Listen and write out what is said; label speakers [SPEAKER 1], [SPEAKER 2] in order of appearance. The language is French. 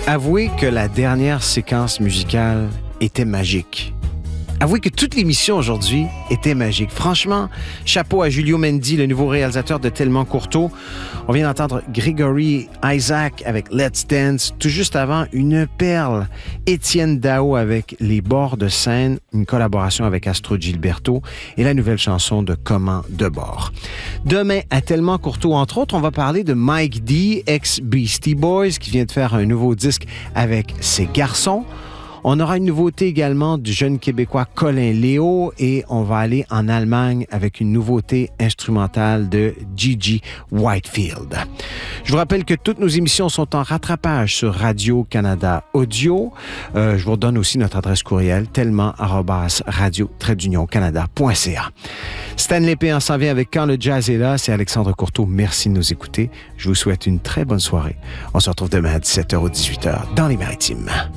[SPEAKER 1] Avouez que la dernière séquence musicale était magique. Avouez que toute l'émission aujourd'hui était magique. Franchement, chapeau à Julio Mendy, le nouveau réalisateur de Tellement Courteau. On vient d'entendre Gregory Isaac avec Let's Dance. Tout juste avant, une perle. Étienne Dao avec Les bords de Seine, une collaboration avec Astro Gilberto et la nouvelle chanson de Comment de bord. Demain, à Tellement Courteau, entre autres, on va parler de Mike D, ex-Beastie Boys, qui vient de faire un nouveau disque avec ses garçons. On aura une nouveauté également du jeune Québécois Colin Léo et on va aller en Allemagne avec une nouveauté instrumentale de Gigi Whitefield. Je vous rappelle que toutes nos émissions sont en rattrapage sur Radio-Canada Audio. Je vous redonne aussi notre adresse courriel tellement@radio-canada.ca. Stanley Péan s'en vient avec Quand le jazz est là. C'est Alexandre Courteau. Merci de nous écouter. Je vous souhaite une très bonne soirée. On se retrouve demain à 17h ou 18h dans les Maritimes.